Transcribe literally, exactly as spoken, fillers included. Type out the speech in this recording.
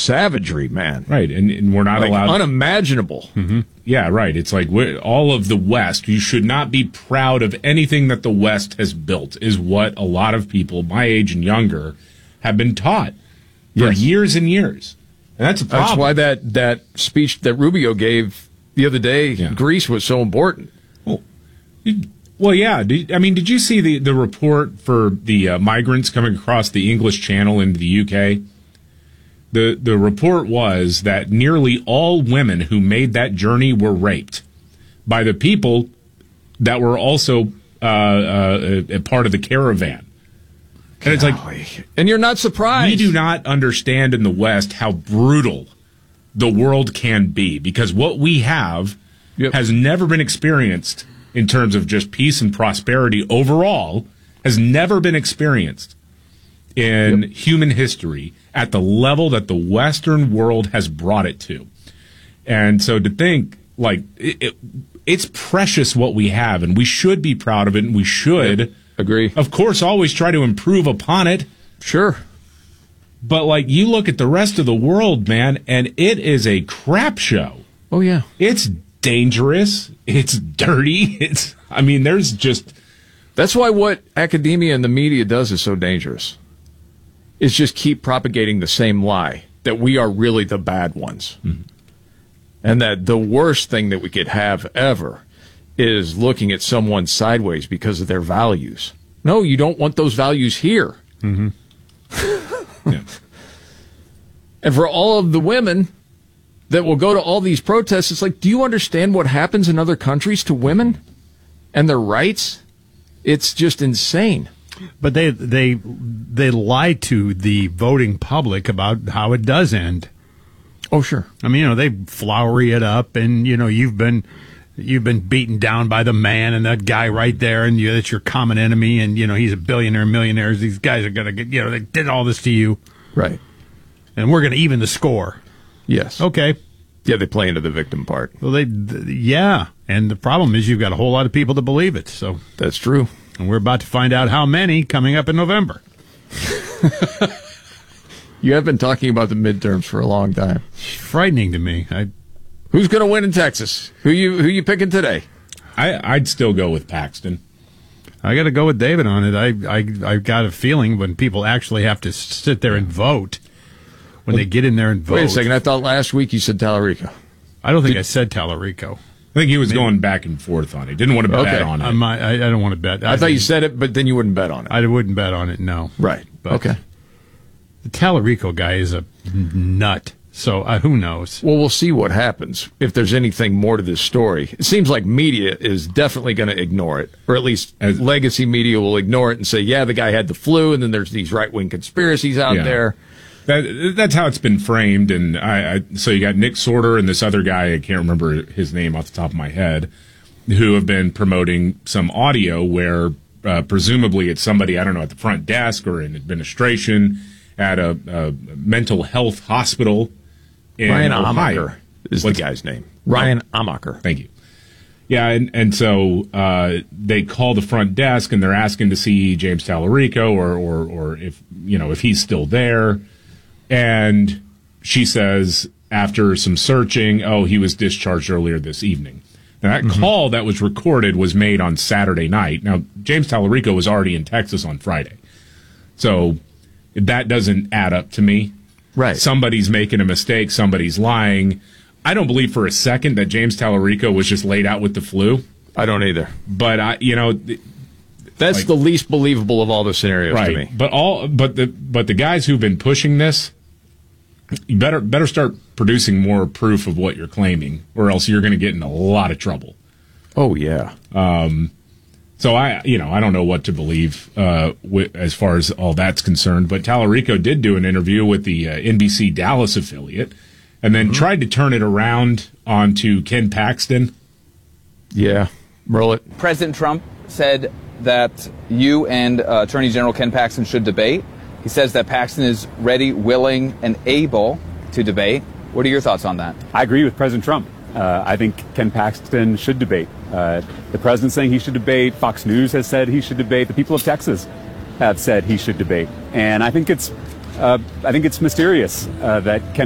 savagery, man. Right, and, and we're not like allowed... unimaginable. Mm-hmm. Yeah, right. It's like we're, all of the West, you should not be proud of anything that the West has built, is what a lot of people my age and younger have been taught for yes. years and years. And that's a problem. That's why that, that speech that Rubio gave the other day, yeah. Greece, was so important. Well, well yeah. Did, I mean, did you see the, the report for the uh, migrants coming across the English Channel into the U K? The the report was that nearly all women who made that journey were raped by the people that were also uh, uh, a part of the caravan. And it's like, and you're not surprised. We do not understand in the West how brutal the world can be, because what we have yep. has never been experienced in terms of just peace and prosperity overall, has never been experienced in yep. human history at the level that the Western world has brought it to. And so to think, like, it, it, it's precious what we have, and we should be proud of it, and we should, yep. agree, of course, always try to improve upon it. Sure. But, like, you look at the rest of the world, man, and it is a crap show. Oh, yeah. It's dangerous. It's dirty. It's, I mean, there's just... That's why what academia and the media does is so dangerous. Is just keep propagating the same lie, that we are really the bad ones. Mm-hmm. And that the worst thing that we could have ever is looking at someone sideways because of their values. No, you don't want those values here. Mm-hmm. yeah. And for all of the women that will go to all these protests, it's like, do you understand what happens in other countries to women and their rights? It's just insane. But they they they lie to the voting public about how it does end. Oh, sure. I mean, you know, they flowery it up, and you know, you've been you've been beaten down by the man and that guy right there, and you, that's your common enemy, and you know, he's a billionaire, millionaires. These guys are gonna get, you know, they did all this to you, right? And we're gonna even the score. Yes. Okay. Yeah, they play into the victim part. Well, they, th- yeah, and the problem is you've got a whole lot of people to believe it. So that's true. And we're about to find out how many coming up in November. You have been talking about the midterms for a long time. It's frightening to me. I, Who's going to win in Texas? Who you who you picking today? I, I'd still go with Paxton. I got to go with David on it. I I I got a feeling when people actually have to sit there and vote, when well, they get in there and vote. Wait a second. I thought last week you said Tallarico. I don't think Did, I said Tallarico. I think he was Maybe. going back and forth on it. Didn't want to bet okay. on it. I, might, I, I don't want to bet. I, I thought you said it, but then you wouldn't bet on it. I wouldn't bet on it, no. Right. But okay. The Tallarico guy is a nut, so uh, who knows? Well, we'll see what happens, if there's anything more to this story. It seems like media is definitely going to ignore it, or at least As, legacy media will ignore it and say, yeah, the guy had the flu, and then there's these right-wing conspiracies out yeah. there. That, that's how it's been framed, and I, I so you got Nick Sorter and this other guy, I can't remember his name off the top of my head, who have been promoting some audio where uh, presumably it's somebody, I don't know, at the front desk or in administration at a, a mental health hospital in Ryan Ohio. Amacher is What's, the guy's name. Ryan oh, Amacher. Thank you. Yeah, and, and so uh, they call the front desk and they're asking to see James Tallarico or, or, or if, you know, if he's still there. And she says, after some searching, oh, he was discharged earlier this evening. Now, that mm-hmm. call that was recorded was made on Saturday night. Now, James Tallarico was already in Texas on Friday. So that doesn't add up to me. Right. Somebody's making a mistake. Somebody's lying. I don't believe for a second that James Tallarico was just laid out with the flu. I don't either. But, I, you know... That's like, the least believable of all the scenarios right. to me. But all, but the but the guys who've been pushing this, you better better start producing more proof of what you're claiming, or else you're going to get in a lot of trouble. Oh yeah. Um. So I, you know, I don't know what to believe uh, with, as far as all that's concerned. But Tallarico did do an interview with the uh, N B C Dallas affiliate, and then mm-hmm. tried to turn it around onto Ken Paxton. Yeah, roll it. President Trump said that you and uh, Attorney General Ken Paxton should debate. He says that Paxton is ready, willing, and able to debate. What are your thoughts on that? I agree with President Trump. Uh, I think Ken Paxton should debate. Uh, the president's saying he should debate. Fox News has said he should debate. The people of Texas have said he should debate. And I think it's, uh, I think it's mysterious uh, that Ken